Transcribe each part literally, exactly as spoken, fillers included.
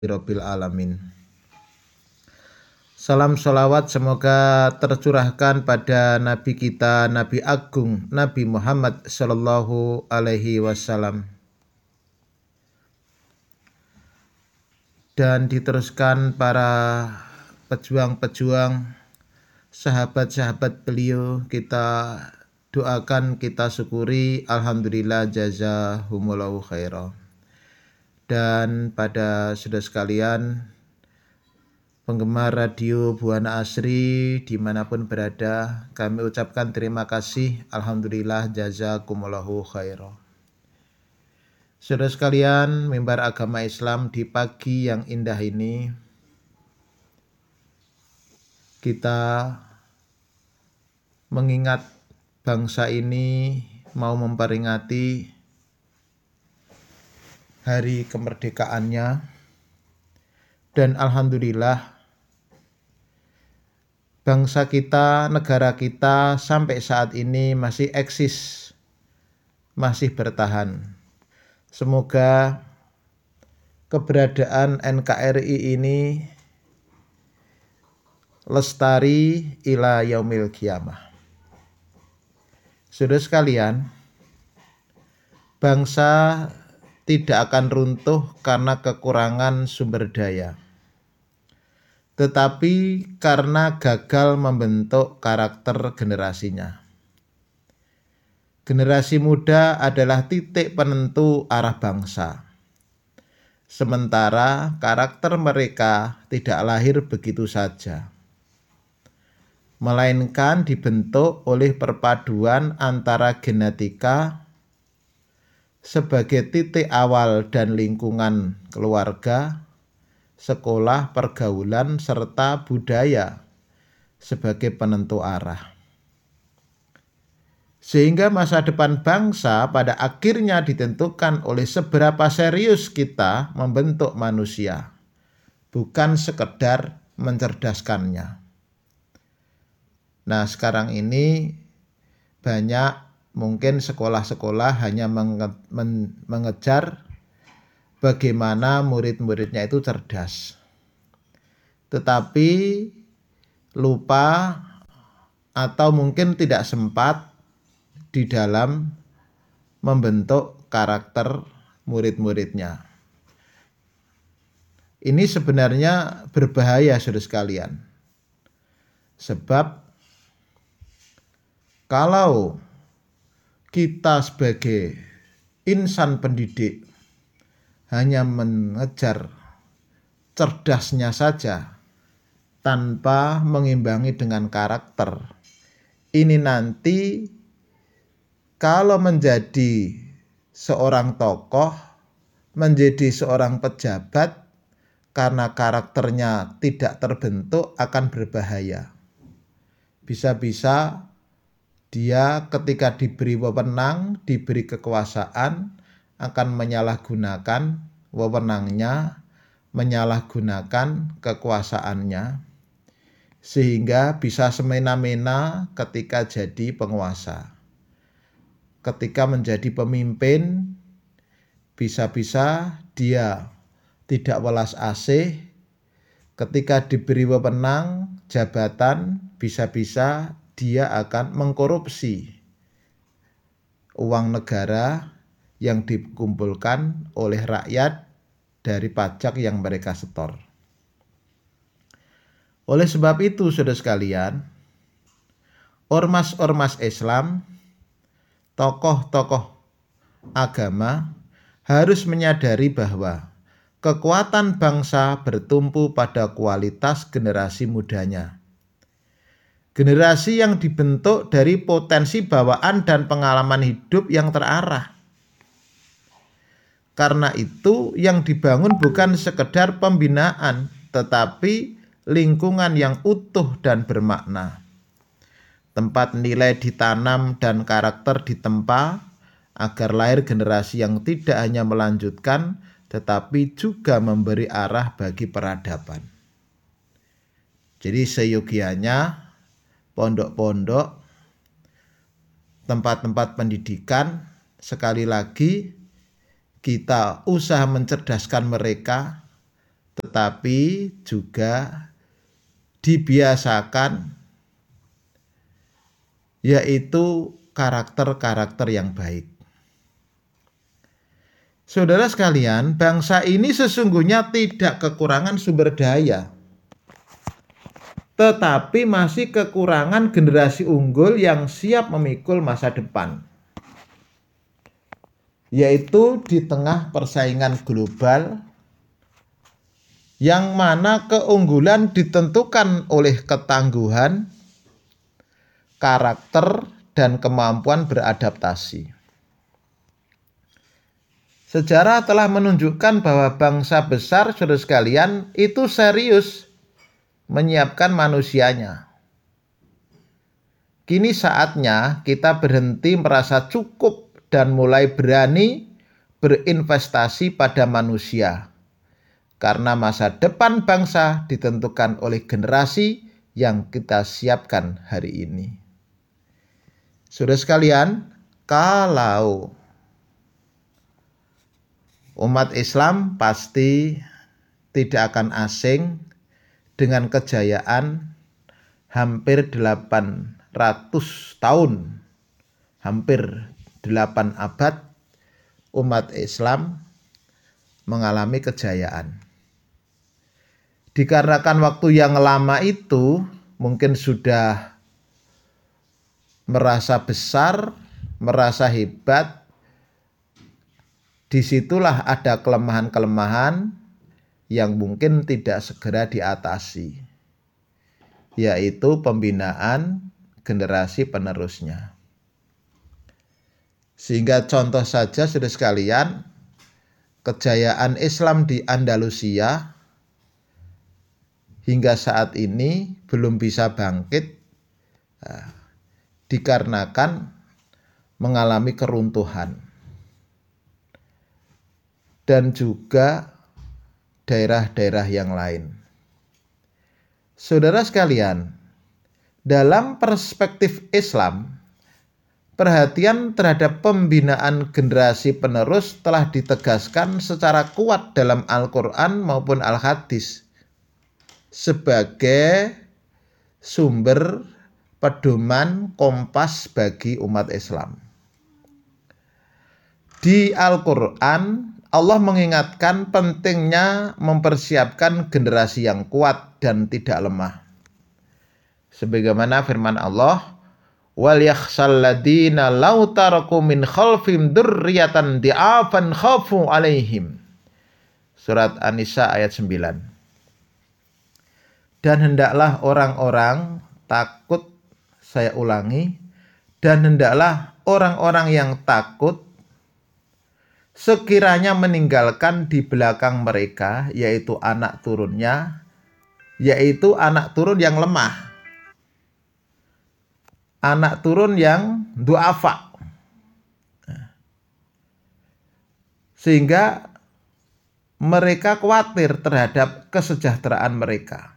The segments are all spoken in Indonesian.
Rabbil alamin. Salam sholawat semoga tercurahkan pada Nabi kita, Nabi Agung, Nabi Muhammad Sallallahu Alaihi Wasallam, dan diteruskan para pejuang-pejuang, sahabat-sahabat beliau. Kita doakan, kita syukuri, alhamdulillah, jazahumullahu khairan. Dan pada saudara sekalian, penggemar radio Buana Asri dimanapun berada, kami ucapkan terima kasih, alhamdulillah, jazakumullahu khairan. Saudara sekalian, mimbar agama Islam, di pagi yang indah ini kita mengingat bangsa ini mau memperingati hari kemerdekaannya, dan alhamdulillah bangsa kita, negara kita sampai saat ini masih eksis, masih bertahan. Semoga keberadaan N K R I ini lestari ila yaumil qiyamah. Saudara sekalian, bangsa tidak akan runtuh karena kekurangan sumber daya, tetapi karena gagal membentuk karakter generasinya. Generasi muda adalah titik penentu arah bangsa, sementara karakter mereka tidak lahir begitu saja, melainkan dibentuk oleh perpaduan antara genetika sebagai titik awal dan lingkungan keluarga, sekolah, pergaulan, serta budaya sebagai penentu arah. Sehingga masa depan bangsa pada akhirnya ditentukan oleh seberapa serius kita membentuk manusia, bukan sekedar mencerdaskannya. Nah, sekarang ini banyak mungkin sekolah-sekolah hanya menge- men- mengejar bagaimana murid-muridnya itu cerdas, tetapi lupa atau mungkin tidak sempat di dalam membentuk karakter murid-muridnya. Ini sebenarnya berbahaya, saudara sekalian, sebab kalau kita sebagai insan pendidik hanya mengejar cerdasnya saja tanpa mengimbangi dengan karakter, ini nanti kalau menjadi seorang tokoh, menjadi seorang pejabat, karena karakternya tidak terbentuk akan berbahaya. Bisa-bisa dia ketika diberi wewenang, diberi kekuasaan, akan menyalahgunakan wewenangnya, menyalahgunakan kekuasaannya, sehingga bisa semena-mena ketika jadi penguasa. Ketika menjadi pemimpin, bisa-bisa dia tidak welas asih. Ketika diberi wewenang, jabatan, bisa-bisa dia akan mengkorupsi uang negara yang dikumpulkan oleh rakyat dari pajak yang mereka setor. Oleh sebab itu, saudara sekalian, ormas-ormas Islam, tokoh-tokoh agama harus menyadari bahwa kekuatan bangsa bertumpu pada kualitas generasi mudanya. Generasi yang dibentuk dari potensi bawaan dan pengalaman hidup yang terarah. Karena itu yang dibangun bukan sekedar pembinaan, tetapi lingkungan yang utuh dan bermakna. Tempat nilai ditanam dan karakter ditempa agar lahir generasi yang tidak hanya melanjutkan, tetapi juga memberi arah bagi peradaban. Jadi seyogianya pondok-pondok, tempat-tempat pendidikan, sekali lagi kita usaha mencerdaskan mereka tetapi juga dibiasakan, yaitu karakter-karakter yang baik. Saudara sekalian, bangsa ini sesungguhnya tidak kekurangan sumber daya, tetapi masih kekurangan generasi unggul yang siap memikul masa depan, yaitu di tengah persaingan global yang mana keunggulan ditentukan oleh ketangguhan, karakter, dan kemampuan beradaptasi. Sejarah telah menunjukkan bahwa bangsa besar, saudara sekalian, itu serius menyiapkan manusianya. Kini saatnya kita berhenti merasa cukup dan mulai berani berinvestasi pada manusia, karena masa depan bangsa ditentukan oleh generasi yang kita siapkan hari ini. Saudara sekalian, kalau umat Islam pasti tidak akan asing dengan kejayaan hampir delapan ratus tahun, hampir delapan abad umat Islam mengalami kejayaan. Dikarenakan waktu yang lama itu mungkin sudah merasa besar, merasa hebat, disitulah ada kelemahan-kelemahan yang mungkin tidak segera diatasi, yaitu pembinaan generasi penerusnya. Sehingga contoh saja saudara sekalian, kejayaan Islam di Andalusia hingga saat ini belum bisa bangkit nah, dikarenakan mengalami keruntuhan. Dan juga daerah-daerah yang lain. Saudara sekalian, dalam perspektif Islam, perhatian terhadap pembinaan generasi penerus telah ditegaskan secara kuat dalam Al-Quran maupun Al-Hadis sebagai sumber pedoman kompas bagi umat Islam. Di Al-Quran, Allah mengingatkan pentingnya mempersiapkan generasi yang kuat dan tidak lemah. Sebagaimana firman Allah, wal yakhshal ladina law taraku min khalfihim dzurriyyatan di'afan khafu 'alaihim. Surat An-Nisa ayat sembilan. Dan hendaklah orang-orang takut, saya ulangi, dan hendaklah orang-orang yang takut sekiranya meninggalkan di belakang mereka, yaitu anak turunnya, yaitu anak turun yang lemah, anak turun yang du'afa, sehingga mereka khawatir terhadap kesejahteraan mereka.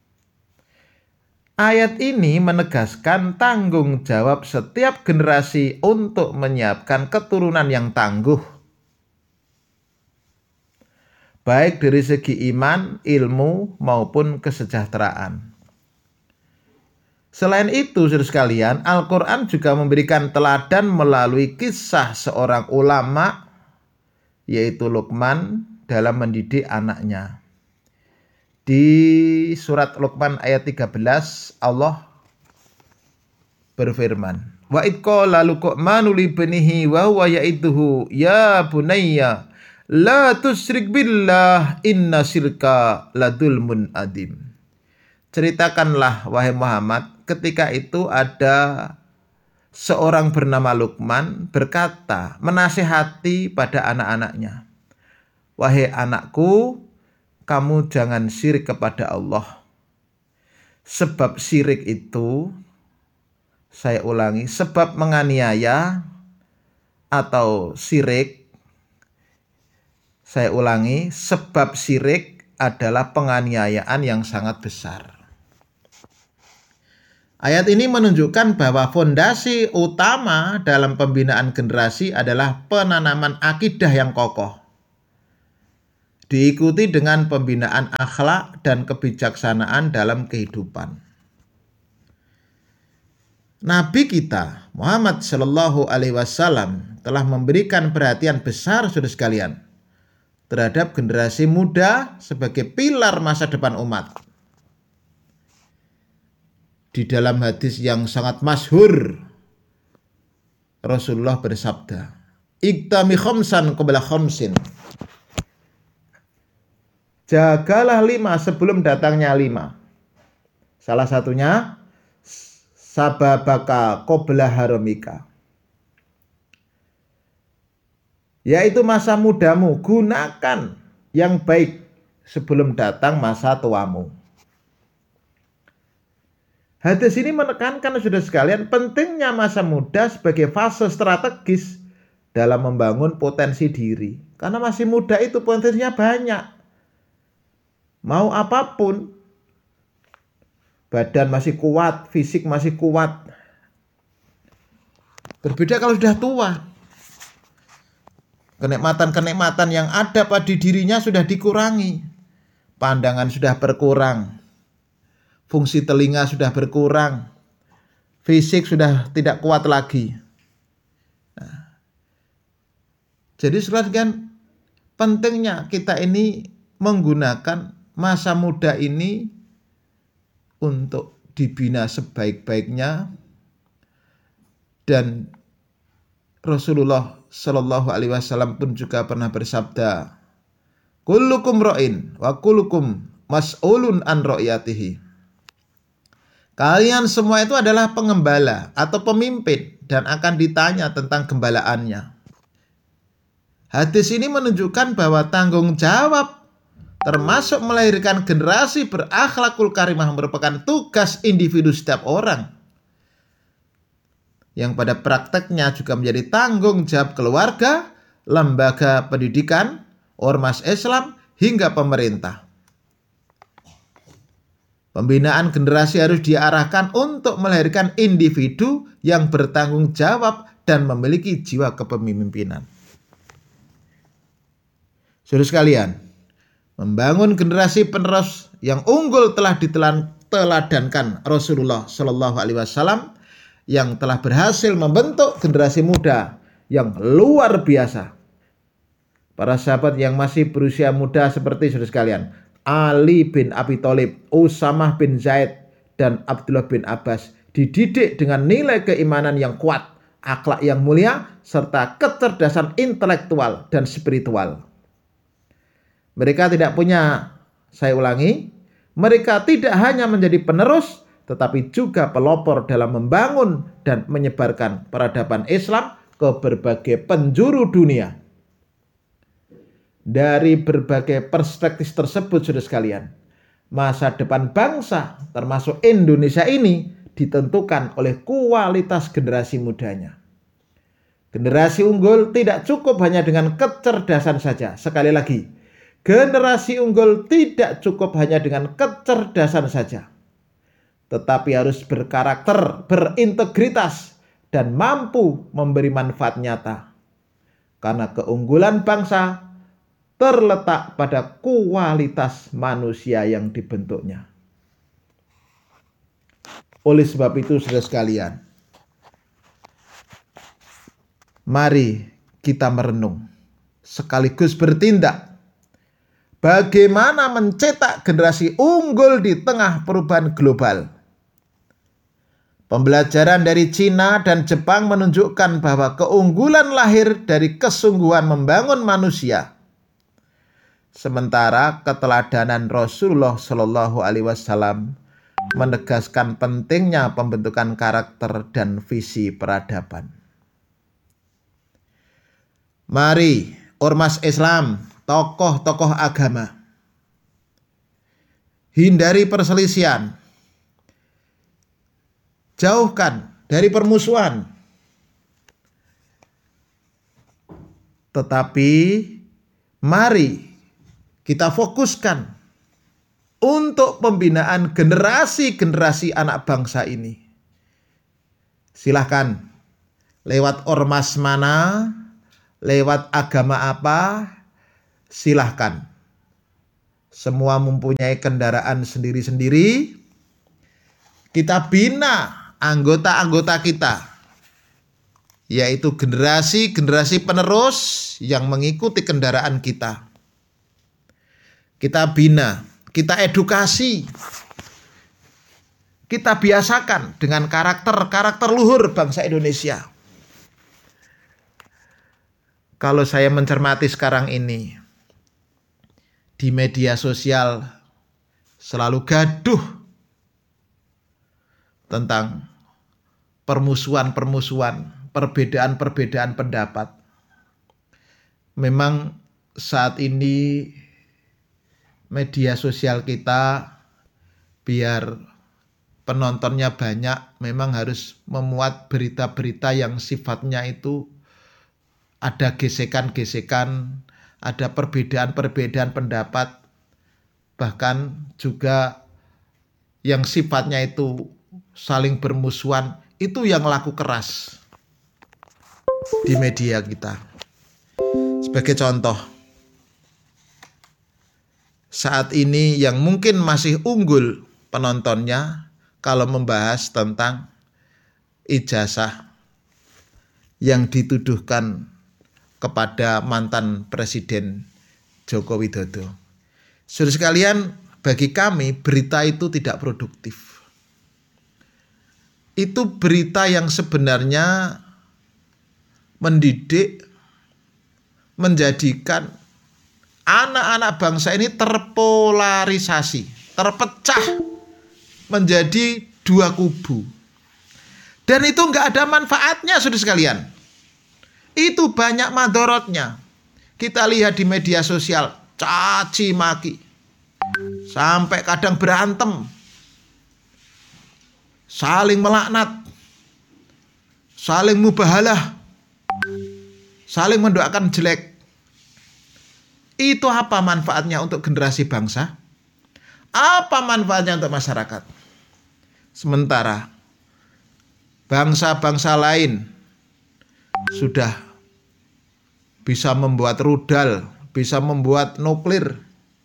Ayat ini menegaskan tanggung jawab setiap generasi untuk menyiapkan keturunan yang tangguh, baik dari segi iman, ilmu, maupun kesejahteraan. Selain itu, saudara sekalian, Al-Quran juga memberikan teladan melalui kisah seorang ulama, yaitu Luqman, dalam mendidik anaknya. Di surat Luqman ayat tiga belas, Allah berfirman, wa id qala Luqmanu li ibnihi wa huwa ya'iduhu ya bunayya la tusyrik billah inna syirka ladulmun adim. Ceritakanlah wahai Muhammad, ketika itu ada seorang bernama Luqman berkata, menasihati pada anak-anaknya, wahai anakku, kamu jangan syirik kepada Allah. Sebab syirik itu, saya ulangi, sebab menganiaya atau syirik, saya ulangi, sebab syirik adalah penganiayaan yang sangat besar. Ayat ini menunjukkan bahwa fondasi utama dalam pembinaan generasi adalah penanaman akidah yang kokoh diikuti dengan pembinaan akhlak dan kebijaksanaan dalam kehidupan. Nabi kita Muhammad Shallallahu Alaihi Wasallam telah memberikan perhatian besar saudara sekalian terhadap generasi muda sebagai pilar masa depan umat. Di dalam hadis yang sangat masyhur, Rasulullah bersabda, "Iktami khamsan qabla khamsin." Jagalah lima sebelum datangnya lima. Salah satunya sababaka qabla haramika, yaitu masa mudamu, gunakan yang baik sebelum datang masa tuamu. Hadis ini menekankan saudara sekalian pentingnya masa muda sebagai fase strategis dalam membangun potensi diri. Karena masih muda itu potensinya banyak. Mau apapun, badan masih kuat, fisik masih kuat. Berbeda kalau sudah tua. Kenikmatan-kenikmatan yang ada pada dirinya sudah dikurangi. Pandangan sudah berkurang. Fungsi telinga sudah berkurang. Fisik sudah tidak kuat lagi. Nah, jadi sekalian pentingnya kita ini menggunakan masa muda ini untuk dibina sebaik-baiknya. Dan Rasulullah Shallallahu Alaihi Wasallam pun juga pernah bersabda, "Kullukum ra'in wa kullukum mas'ulun an ra'yatihi." Kalian semua itu adalah pengembala atau pemimpin dan akan ditanya tentang gembalaannya. Hadis ini menunjukkan bahwa tanggung jawab termasuk melahirkan generasi berakhlakul karimah merupakan tugas individu setiap orang, yang pada prakteknya juga menjadi tanggung jawab keluarga, lembaga pendidikan, ormas Islam, hingga pemerintah. Pembinaan generasi harus diarahkan untuk melahirkan individu yang bertanggung jawab dan memiliki jiwa kepemimpinan. Saudara sekalian, membangun generasi penerus yang unggul telah diteladankan Rasulullah Shallallahu Alaihi Wasallam yang telah berhasil membentuk generasi muda yang luar biasa. Para sahabat yang masih berusia muda seperti saudara sekalian, Ali bin Abi Thalib, Usamah bin Zaid, dan Abdullah bin Abbas dididik dengan nilai keimanan yang kuat, akhlak yang mulia, serta kecerdasan intelektual dan spiritual. Mereka tidak punya, saya ulangi, mereka tidak hanya menjadi penerus, tetapi juga pelopor dalam membangun dan menyebarkan peradaban Islam ke berbagai penjuru dunia. Dari berbagai perspektif tersebut, saudara sekalian, masa depan bangsa termasuk Indonesia ini ditentukan oleh kualitas generasi mudanya. Generasi unggul tidak cukup hanya dengan kecerdasan saja. Sekali lagi, generasi unggul tidak cukup hanya dengan kecerdasan saja, tetapi harus berkarakter, berintegritas, dan mampu memberi manfaat nyata. Karena keunggulan bangsa terletak pada kualitas manusia yang dibentuknya. Oleh sebab itu, saudara sekalian, mari kita merenung sekaligus bertindak. Bagaimana mencetak generasi unggul di tengah perubahan global? Pembelajaran dari Cina dan Jepang menunjukkan bahwa keunggulan lahir dari kesungguhan membangun manusia. Sementara keteladanan Rasulullah Shallallahu Alaihi Wasallam menegaskan pentingnya pembentukan karakter dan visi peradaban. Mari ormas Islam, tokoh-tokoh agama, hindari perselisihan, jauhkan dari permusuhan, tetapi mari kita fokuskan untuk pembinaan generasi-generasi anak bangsa ini. Silahkan lewat ormas mana, lewat agama apa, silahkan. semua mempunyai kendaraan sendiri-sendiri. Kita bina anggota-anggota kita, yaitu generasi-generasi penerus yang mengikuti kendaraan kita. Kita bina, kita edukasi, kita biasakan dengan karakter-karakter luhur bangsa Indonesia. Kalau saya mencermati sekarang ini, di media sosial selalu gaduh tentang permusuhan-permusuhan, perbedaan-perbedaan pendapat. Memang saat ini media sosial kita biar penontonnya banyak, memang harus memuat berita-berita yang sifatnya itu ada gesekan-gesekan, ada perbedaan-perbedaan pendapat, bahkan juga yang sifatnya itu saling bermusuhan, itu yang laku keras di media kita. Sebagai contoh, saat ini yang mungkin masih unggul penontonnya kalau membahas tentang ijazah yang dituduhkan kepada mantan Presiden Joko Widodo. Saudara sekalian, bagi kami berita itu tidak produktif. Itu berita yang sebenarnya mendidik, menjadikan anak-anak bangsa ini terpolarisasi, terpecah menjadi dua kubu. Dan itu enggak ada manfaatnya, saudara sekalian. Itu banyak madorotnya. Kita lihat di media sosial, caci maki, sampai kadang berantem, saling melaknat, saling mubahalah, saling mendoakan jelek. Itu apa manfaatnya untuk generasi bangsa? Apa manfaatnya untuk masyarakat? Sementara bangsa-bangsa lain sudah bisa membuat rudal, bisa membuat nuklir,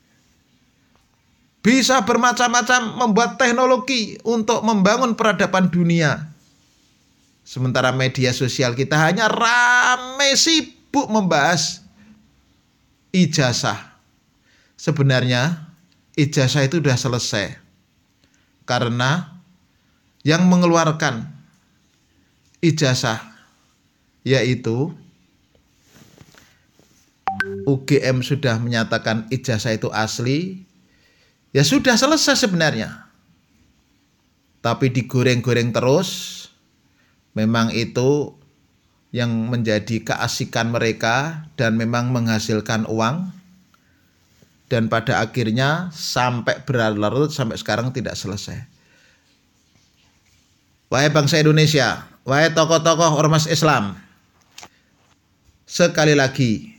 bisa bermacam-macam membuat teknologi untuk membangun peradaban dunia. Sementara media sosial kita hanya rame sibuk membahas ijazah. Sebenarnya ijazah itu sudah selesai, karena yang mengeluarkan ijazah yaitu U G M sudah menyatakan ijazah itu asli, ya sudah selesai sebenarnya. Tapi digoreng-goreng terus. Memang itu yang menjadi keasikan mereka dan memang menghasilkan uang. Dan pada akhirnya sampai berlarut-larut sampai sekarang tidak selesai. Wahai bangsa Indonesia, wahai tokoh-tokoh ormas Islam, sekali lagi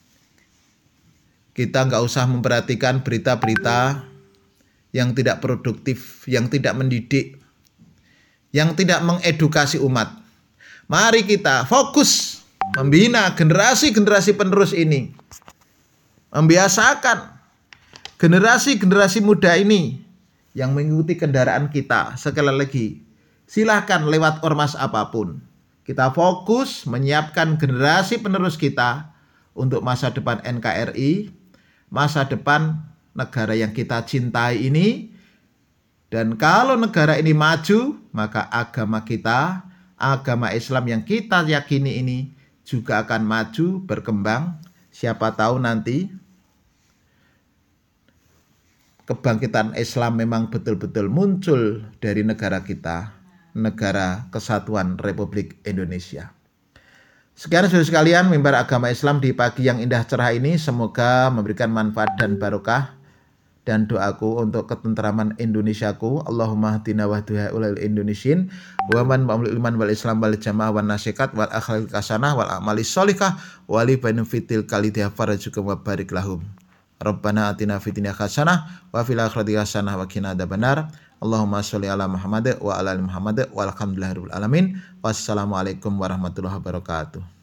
kita nggak usah memperhatikan berita-berita yang tidak produktif, yang tidak mendidik, yang tidak mengedukasi umat. Mari kita fokus membina generasi-generasi penerus ini, membiasakan generasi-generasi muda ini yang mengikuti kendaraan kita. Sekali lagi, silahkan lewat ormas apapun. Kita fokus menyiapkan generasi penerus kita untuk masa depan N K R I, masa depan negara yang kita cintai ini. Dan kalau negara ini maju, maka agama kita, agama Islam yang kita yakini ini juga akan maju, berkembang. Siapa tahu nanti kebangkitan Islam memang betul-betul muncul dari negara kita, negara Kesatuan Republik Indonesia. Sekian saudara sekalian, mimbar agama Islam di pagi yang indah cerah ini semoga memberikan manfaat dan barokah. Dan doaku untuk ketentraman Indonesiaku, Allahumma hadina wahduha ulil Indonesiin wa man ma'amul ilman wal islam wal jamaah wal nasikat wal akhlaq kasanah wal amali sholihah wali benefitil kalidia farajukum wa barik lahum. Rabbana atina fid dunya hasanah wa fil akhirati hasanah wa qina adzabannar. Allahumma sholli ala Muhammad wa ala ali Muhammad walhamdulillahirabbil alamin. Wassalamualaikum warahmatullahi wabarakatuh.